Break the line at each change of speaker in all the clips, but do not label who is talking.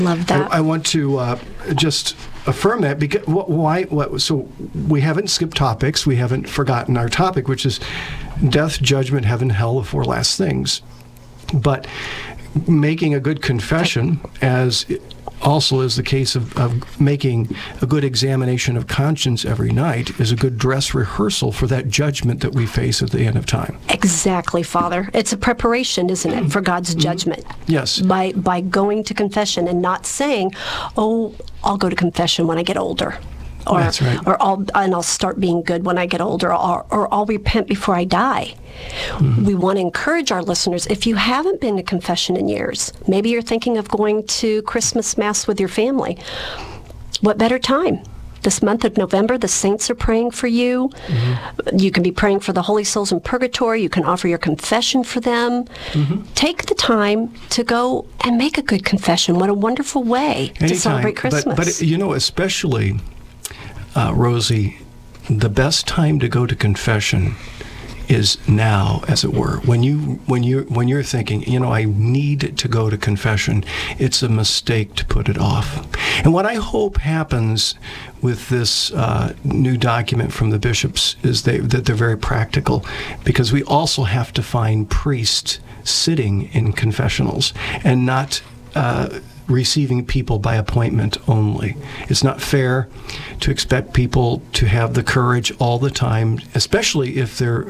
Love that.
I want to just affirm that because so we haven't skipped topics. We haven't forgotten our topic, which is death, judgment, heaven, hell, the four last things. But making a good confession, as also is the case of making a good examination of conscience every night, is a good dress rehearsal for that judgment that we face at the end of time.
Exactly, Father. It's a preparation, isn't it, for God's judgment?
Yes.
By going to confession and not saying, oh, I'll go to confession when I get older. Or,
That's right.
Or I'll start being good when I get older, or I'll repent before I die. Mm-hmm. We want to encourage our listeners, if you haven't been to confession in years, maybe you're thinking of going to Christmas Mass with your family, what better time? This month of November, the saints are praying for you. Mm-hmm. You can be praying for the holy souls in purgatory. You can offer your confession for them. Mm-hmm. Take the time to go and make a good confession. What a wonderful way to celebrate Christmas.
But especially... Rosie, the best time to go to confession is now, as it were. When you're thinking, I need to go to confession, it's a mistake to put it off. And what I hope happens with this new document from the bishops is that they're very practical, because we also have to find priests sitting in confessionals and not receiving people by appointment only. It's not fair to expect people to have the courage all the time, especially if they're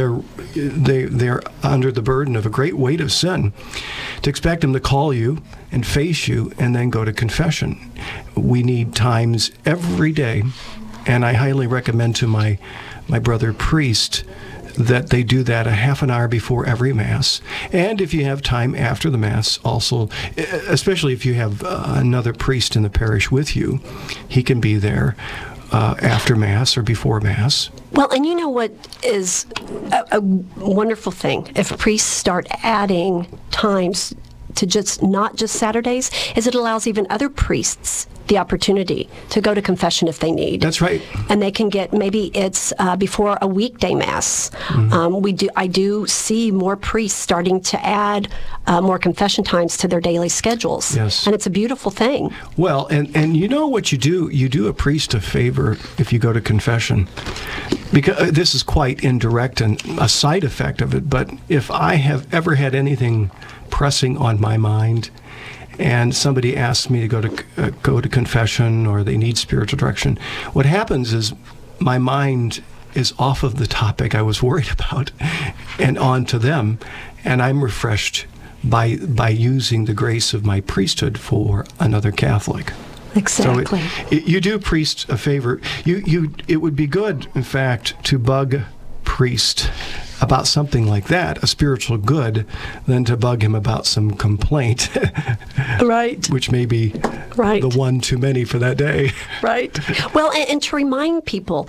under the burden of a great weight of sin, to expect them to call you and face you and then go to confession. We need times every day, and I highly recommend to my brother priest that they do that a half an hour before every Mass. And if you have time after the Mass also, especially if you have another priest in the parish with you, he can be there after Mass or before Mass.
Well, and you know what is a wonderful thing, if priests start adding times to not just Saturdays, is it allows even other priests the opportunity to go to confession if they need.
That's right.
And they can get, maybe it's before a weekday Mass. Mm-hmm. I do see more priests starting to add more confession times to their daily schedules.
Yes.
And it's a beautiful thing.
Well, and you know what you do? You do a priest a favor if you go to confession. Because this is quite indirect and a side effect of it, but if I have ever had anything pressing on my mind, and somebody asks me to go to confession, or they need spiritual direction, what happens is my mind is off of the topic I was worried about and on to them, and I'm refreshed by using the grace of my priesthood for another Catholic.
Exactly.
So you do priest a favor. It would be good, in fact, to bug priest about something like that, a spiritual good, than to bug him about some complaint.
Right.
Which may be the one too many for that day.
Right. Well, and to remind people,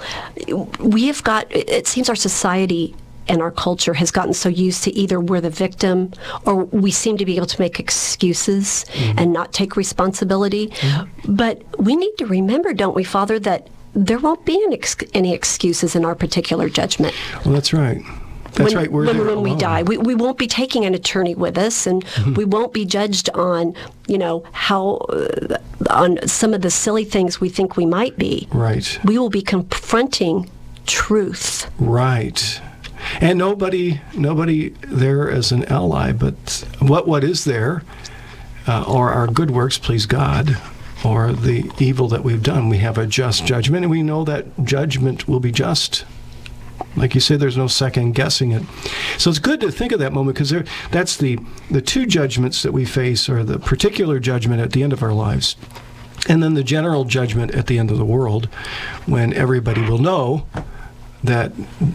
it seems our society and our culture has gotten so used to either we're the victim or we seem to be able to make excuses and not take responsibility. Mm-hmm. But we need to remember, don't we, Father, that there won't be any excuses in our particular judgment.
Well, that's right. That's right. We're there
when
alone.
We die, we won't be taking an attorney with us, and we won't be judged on, how on some of the silly things we think we might be.
Right.
We will be confronting truth.
Right. And nobody there as an ally, but what is there, or our good works please God, or the evil that we've done. We have a just judgment, and we know that judgment will be just. Like you say, there's no second guessing it. So it's good to think of that moment, because that's the two judgments that we face are the particular judgment at the end of our lives, and then the general judgment at the end of the world, when everybody will know that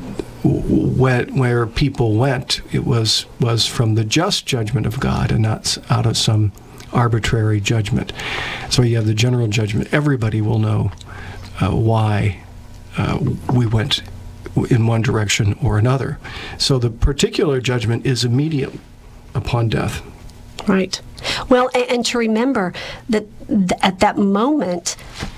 where people went, it was from the just judgment of God and not out of some arbitrary judgment. So you have the general judgment. Everybody will know why we went in one direction or another. So the particular judgment is immediate upon death.
Right. Well, and to remember that at that moment,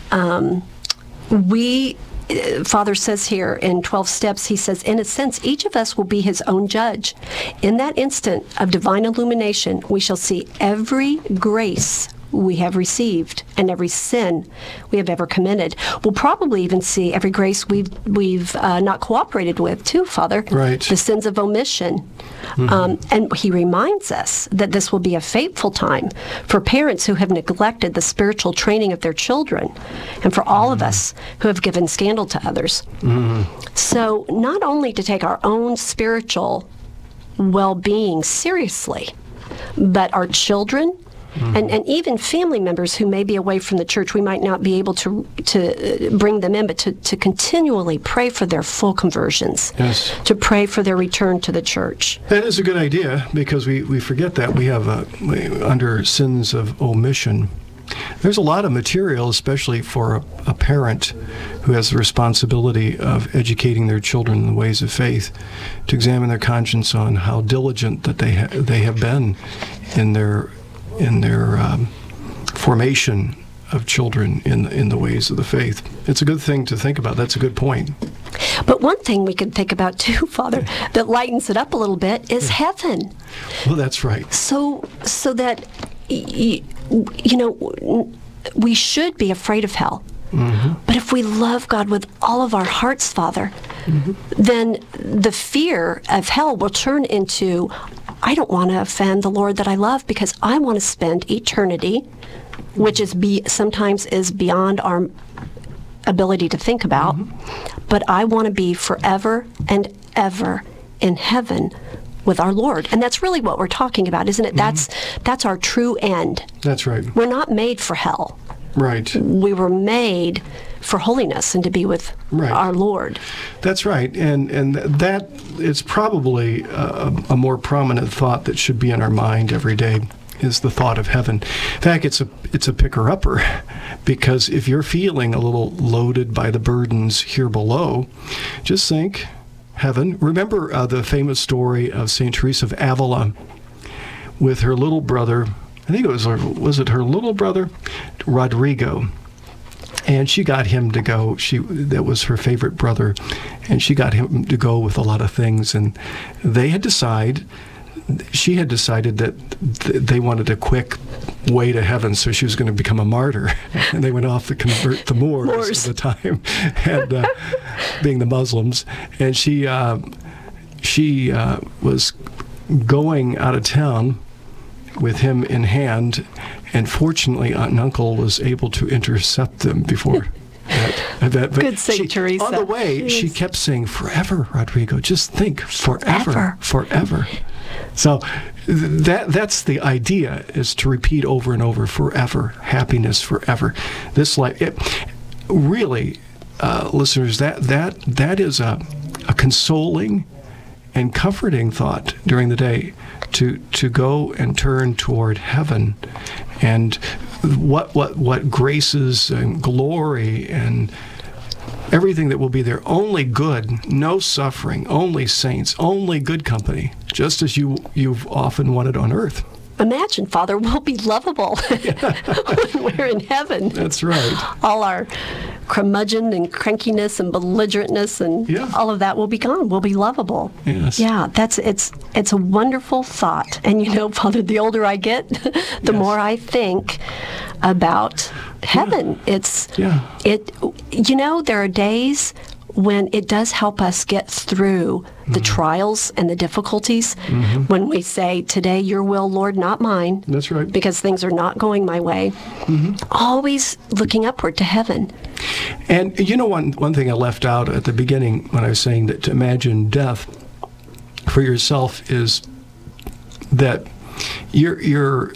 Father says here in 12 Steps, he says, in a sense, each of us will be his own judge. In that instant of divine illumination, we shall see every grace we have received and every sin we have ever committed. We'll probably even see every grace we've not cooperated with too, Father.
Right.
The sins of omission. And he reminds us that this will be a fateful time for parents who have neglected the spiritual training of their children, and for all of us who have given scandal to others. So not only to take our own spiritual well-being seriously, but our children and even family members who may be away from the church, we might not be able to bring them in, but to continually pray for their full conversions,
Yes.
to pray for their return to the church.
That is a good idea, because we forget that we have under sins of omission. There's a lot of material, especially for a parent who has the responsibility of educating their children in the ways of faith, to examine their conscience on how diligent that they have been in their formation of children in the ways of the faith. It's a good thing to think about. That's a good point.
But one thing we could think about too, Father, that lightens it up a little bit is heaven.
Well, that's right.
So that, you know, we should be afraid of hell. But if we love God with all of our hearts, Father, then the fear of hell will turn into, I don't want to offend the Lord that I love, because I want to spend eternity, which is sometimes is beyond our ability to think about, but I want to be forever and ever in heaven with our Lord. And that's really what we're talking about, isn't it? That's our true end.
That's right.
We're not made for hell.
Right.
We were made for holiness and to be with our Lord.
That's right. And that is probably a more prominent thought that should be in our mind every day, is the thought of heaven. In fact, it's a picker-upper, because if you're feeling a little loaded by the burdens here below, just think heaven. Remember the famous story of St. Teresa of Avila with her little brother. I think was it her little brother, Rodrigo, and she got him to go. That was her favorite brother, and she got him to go with a lot of things. And she had decided that they wanted a quick way to heaven, so she was going to become a martyr. And they went off to convert the Moors at the time, and being the Muslims. And she was going out of town with him in hand, and fortunately Aunt and Uncle was able to intercept them before that event. But
good St. Teresa.
On the way, she kept saying, "Forever, Rodrigo, just think, forever. So that's the idea, is to repeat over and over, forever, happiness forever. This life, really, listeners, that is a consoling and comforting thought during the day, to go and turn toward heaven, and what graces and glory and everything that will be there. Only good, no suffering, only saints, only good company, just as you've often wanted on earth.
Imagine, Father, we'll be lovable when we're in heaven.
That's right.
All our curmudgeon and crankiness and belligerentness and all of that will be gone. We'll be lovable.
Yes.
Yeah, it's a wonderful thought. And you know, Father, the older I get, the more I think about heaven. You know, there are days when it does help us get through the trials and the difficulties, when we say, today your will, Lord, not mine.
That's right.
Because things are not going my way. Always looking upward to heaven.
And you know, one thing I left out at the beginning when I was saying that to imagine death for yourself is that you're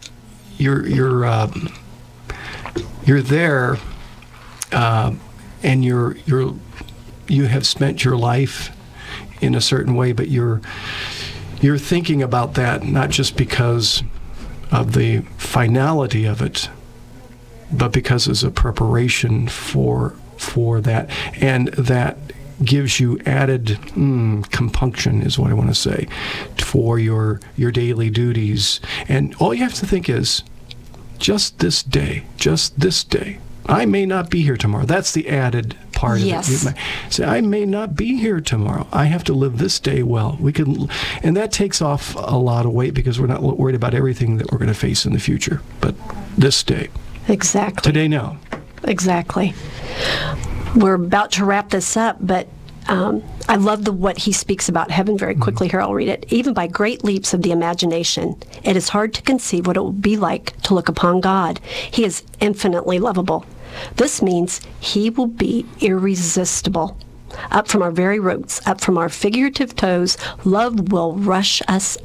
there, and you have spent your life in a certain way, but you're thinking about that not just because of the finality of it, but because it's a preparation for that, and that gives you added compunction, is what I want to say, for your daily duties. And all you have to think is, just this day. I may not be here tomorrow. That's the added part of it. You might say, I may not be here tomorrow. I have to live this day well. And that takes off a lot of weight, because we're not worried about everything that we're going to face in the future. But this day.
Exactly.
Today, now.
Exactly. We're about to wrap this up, but I love what he speaks about heaven very quickly here. I'll read it. Even by great leaps of the imagination, it is hard to conceive what it will be like to look upon God. He is infinitely lovable. This means he will be irresistible. Up from our very roots, up from our figurative toes, love will rush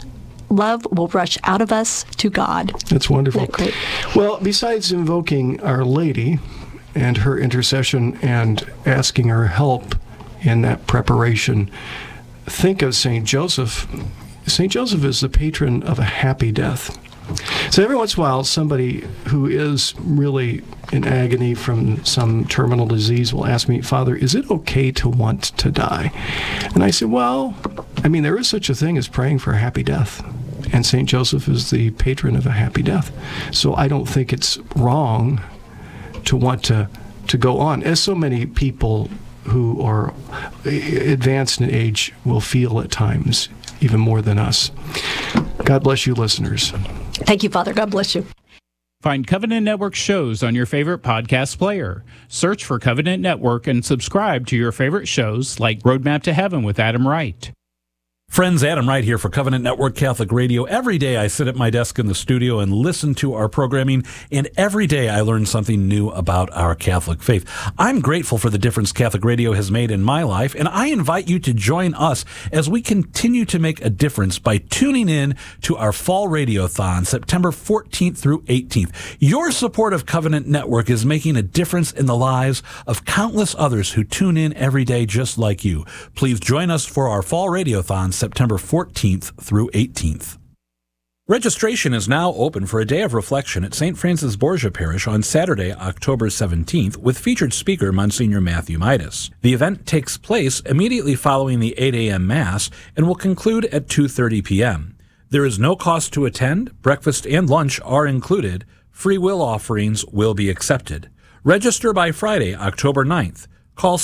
out of us to God.
That's wonderful.
Isn't that great?
Well, besides invoking Our Lady and her intercession and asking her help in that preparation, think of St. Joseph. St. Joseph is the patron of a happy death. So every once in a while, somebody who is really in agony from some terminal disease will ask me, Father, is it okay to want to die? And I said, well, there is such a thing as praying for a happy death. And St. Joseph is the patron of a happy death. So I don't think it's wrong to want to go on, as so many people who are advanced in age will feel at times, even more than us. God bless you, listeners.
Thank you, Father. God bless you.
Find Covenant Network shows on your favorite podcast player. Search for Covenant Network and subscribe to your favorite shows like Roadmap to Heaven with Adam Wright.
Friends, Adam Wright here for Covenant Network Catholic Radio. Every day I sit at my desk in the studio and listen to our programming, and every day I learn something new about our Catholic faith. I'm grateful for the difference Catholic Radio has made in my life, and I invite you to join us as we continue to make a difference by tuning in to our Fall Radiothon, September 14th through 18th. Your support of Covenant Network is making a difference in the lives of countless others who tune in every day just like you. Please join us for our Fall Radiothon, September 14th through 18th. Registration is now open for a day of reflection at St. Francis Borgia Parish on Saturday, October 17th, with featured speaker Monsignor Matthew Midas. The event takes place immediately following the 8 a.m. Mass and will conclude at 2:30 p.m. There is no cost to attend. Breakfast and lunch are included. Free will offerings will be accepted. Register by Friday, October 9th. Call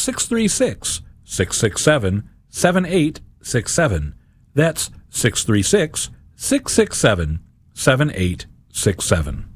636-667-7867. That's 636-667-7867.